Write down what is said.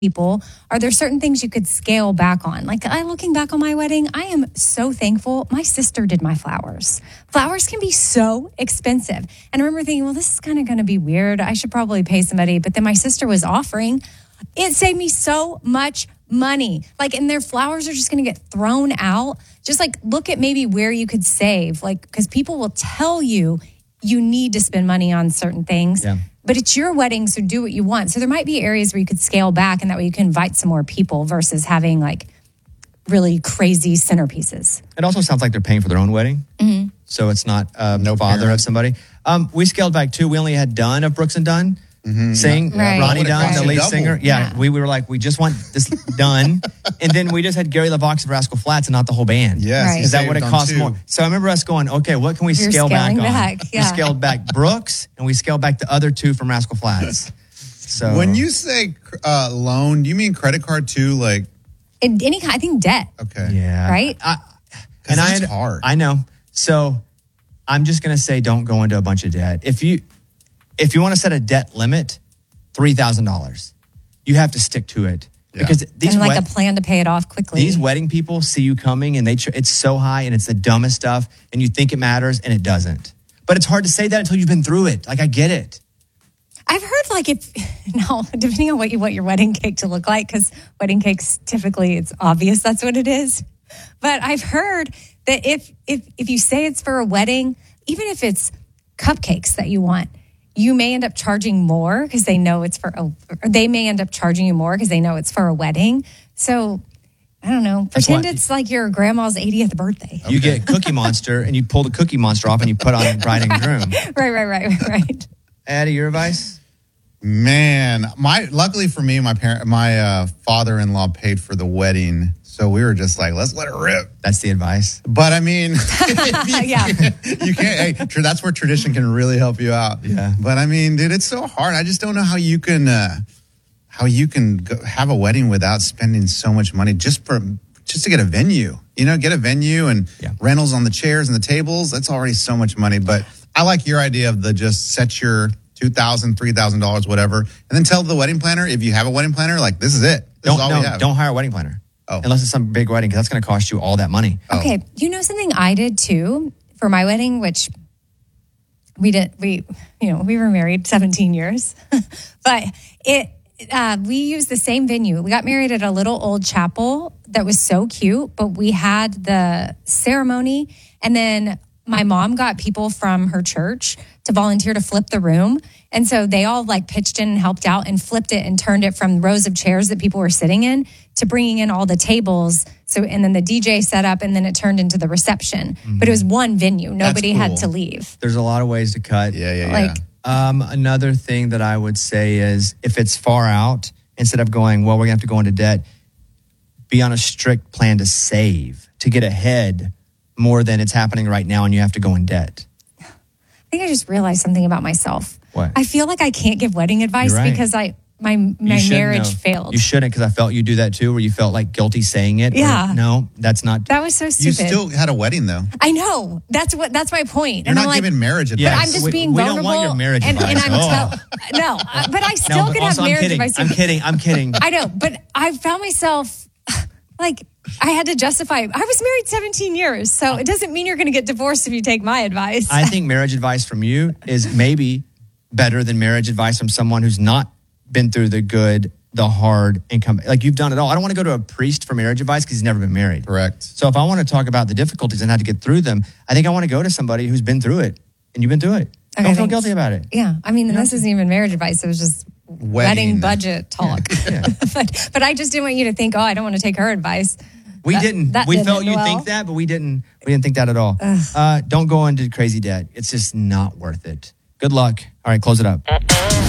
people, are there certain things you could scale back on? Like, looking back on my wedding, I am so thankful my sister did my flowers. Flowers can be so expensive. And I remember thinking, well, this is kind of going to be weird. I should probably pay somebody. But then my sister was offering. It saved me so much money. Like, and their flowers are just going to get thrown out. Just like, look at maybe where you could save. Like, because people will tell you need to spend money on certain things. Yeah. But it's your wedding, so do what you want. So there might be areas where you could scale back, and that way you can invite some more people versus having like really crazy centerpieces. It also sounds like they're paying for their own wedding. Mm-hmm. So it's not no father of somebody. We scaled back too. We only had Dunn of Brooks and Dunn sing. Right. Ronnie Dunn, Right. the lead Double. singer. Yeah. We were like, we just want this done. And then we just had Gary LaVox of Rascal Flatts and not the whole band. Yes. Right. he Is that saved what it on costs two. more? So I remember us going, okay, what can we You're scale back scaling on? back, yeah. We scaled back Brooks and we scaled back the other two from Rascal Flatts. So When you say loan, do you mean credit card too? Like, Any kind, I think debt. okay. yeah. Right? Because that's hard. I know. So I'm just going to say don't go into a bunch of debt. If you want to set a debt limit, $3,000, you have to stick to it. Yeah. Because these And like a plan to pay it off quickly. these wedding people see you coming and it's so high and it's the dumbest stuff and you think it matters and it doesn't. But it's hard to say that until you've been through it. Like, I get it. I've heard like depending on what you want your wedding cake to look like, because wedding cakes typically it's obvious that's what it is. But I've heard that if you say it's for a wedding, even if it's cupcakes that you want, you may end up charging more because they know it's or they may end up charging you more because they know it's for a wedding. So I don't know. Pretend it's like your grandma's 80th birthday. You get Cookie Monster and you pull the Cookie Monster off and you put on bride and groom. Right. Addie, your advice? Man, luckily for me, my father-in-law paid for the wedding, so we were just like, let's let it rip. That's the advice. But I mean, Yeah. you can't. Hey, that's where tradition can really help you out. Yeah. But I mean, dude, it's so hard. I just don't know how you can have a wedding without spending so much money just to get a venue. You know, get a venue and rentals on the chairs and the tables. That's already so much money. But I like your idea of just set your $2,000, $3,000, whatever, and then tell the wedding planner, if you have a wedding planner, like, this is it. This is all we have. Don't hire a wedding planner. Unless it's some big wedding, because that's going to cost you all that money. Okay. You know something I did too for my wedding, which we were married 17 years, but we used the same venue. We got married at a little old chapel that was so cute, but we had the ceremony, and then my mom got people from her church to volunteer to flip the room. And so they all like pitched in and helped out and flipped it and turned it from rows of chairs that people were sitting in to bringing in all the tables. So, and then the DJ set up, and then it turned into the reception. Mm-hmm. But it was one venue. Nobody had to leave. There's a lot of ways to cut. Yeah. Another thing that I would say is if it's far out, instead of going, well, we're going to have to go into debt, be on a strict plan to save, to get ahead more than it's happening right now and you have to go in debt. I think I just realized something about myself. What? I feel like I can't give wedding advice because my marriage failed. You shouldn't, because I felt you do that too, where you felt like guilty saying it. Yeah. No, that's not. That was so stupid. You still had a wedding, though. I know. That's my point. You're not giving marriage advice. But I'm just being we vulnerable. don't want your marriage and advice. But I still could have marriage advice. I'm kidding. I know, but I found myself like I had to justify. I was married 17 years, so it doesn't mean you're going to get divorced if you take my advice. I think marriage advice from you is maybe better than marriage advice from someone who's not been through the good, the hard, and come. Like, you've done it all. I don't want to go to a priest for marriage advice because he's never been married. Correct. So if I want to talk about the difficulties and how to get through them, I think I want to go to somebody who's been through it, and you've been through it. Okay, Don't feel guilty about it. Yeah, I mean, this isn't even marriage advice. It was just wedding budget talk. Yeah. but I just didn't want you to think, I don't want to take her advice. We didn't. We felt you'd think that, but we didn't. We didn't think that at all. Don't go into crazy debt. It's just not worth it. Good luck. All right, close it up.